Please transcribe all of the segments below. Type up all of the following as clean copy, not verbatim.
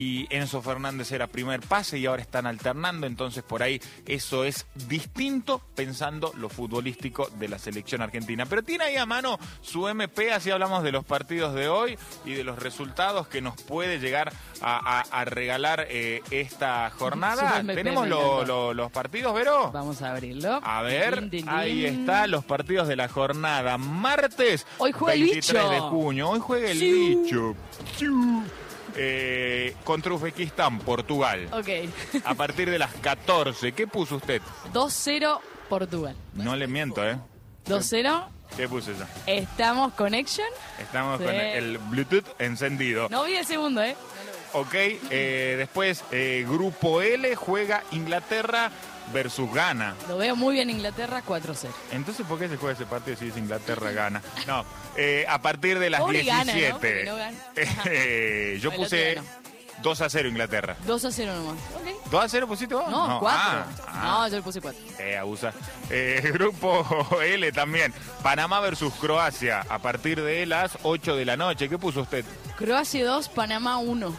y Enzo Fernández era primer pase y ahora están alternando, entonces por ahí eso es distinto pensando lo futbolístico de la selección argentina. Pero tiene ahí a mano su MP, así hablamos de los partidos de hoy y de los resultados que nos puede llegar a regalar esta jornada. ¿Tenemos los partidos, Vero? Vamos a abrirlo. A ver, ahí está, los partidos de la jornada. Martes, hoy juega 23 el bicho. de junio, hoy juega el bicho. Contra Uzbekistán, Portugal. Ok. A partir de las 14. ¿Qué puso usted? 2-0 Portugal. No le miento, 2-0. ¿Qué puse yo? Estamos connection. Estamos Sí. con el Bluetooth encendido. No vi el segundo, Ok, después Grupo L juega Inglaterra versus Ghana. Lo veo muy bien Inglaterra 4-0. Entonces, ¿por qué se juega ese partido si es Inglaterra-Gana? No, a partir de las Pobre 17. Ghana, ¿no? Porque no gana. Yo El puse otro 2-0 Inglaterra. 2-0 nomás. Ok. ¿2-0 pusiste vos? No, 4. No, yo le puse 4. Abusa. Grupo L también. Panamá versus Croacia a partir de las 8 de la noche. ¿Qué puso usted? Croacia 2, Panamá 1.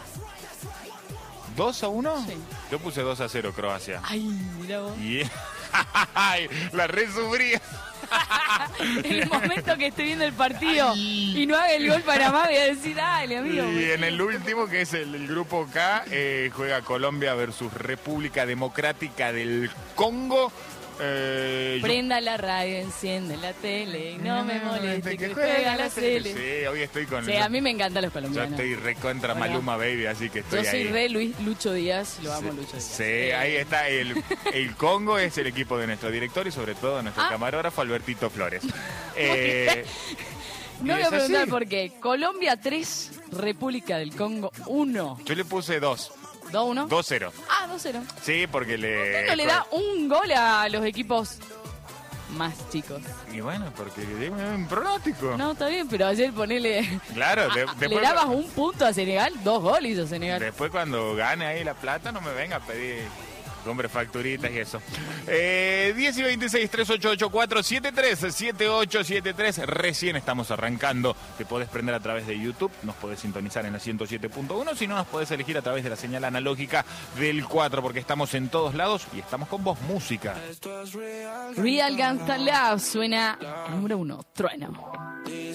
¿2-1? Sí. Yo puse 2-0 Croacia. Ay, mira vos. Y ay, la resufría. En el momento que estoy viendo el partido y no haga el gol Panamá, voy a decir, dale, amigo. Y en el último, que es el grupo K, juega Colombia versus República Democrática del Congo. Prenda la radio, enciende la tele y no me moleste que juega la tele. Sí, hoy estoy con... Sí, a mí me encantan los Yo colombianos. estoy recontra Maluma Baby, así que estoy Yo soy ahí. re Lucho Díaz, lo amo Lucho Díaz. Sí, ahí está. El Congo es el equipo de nuestro director y sobre todo de nuestro camarógrafo Albertito Flores. No voy a preguntar por qué. Colombia 3, República del Congo 1. Yo le puse 2. 2-1. 2-0. Ah, 2-0. Sí, porque ¿Por qué no le da un gol a los equipos más chicos? Y bueno, porque es un pronóstico. No, está bien, pero ayer ponele... Claro, le después... dabas un punto a Senegal, 2 goles hizo Senegal. Después cuando gane ahí la plata no me venga a pedir, hombre, facturitas y eso. 10 y 26, 388473, 7873. Recién estamos arrancando. Te podés prender a través de YouTube, nos podés sintonizar en la 107.1, si no nos podés elegir a través de la señal analógica del 4, porque estamos en todos lados y estamos con vos, música. Real Gangsta Love suena número 1, Trueno.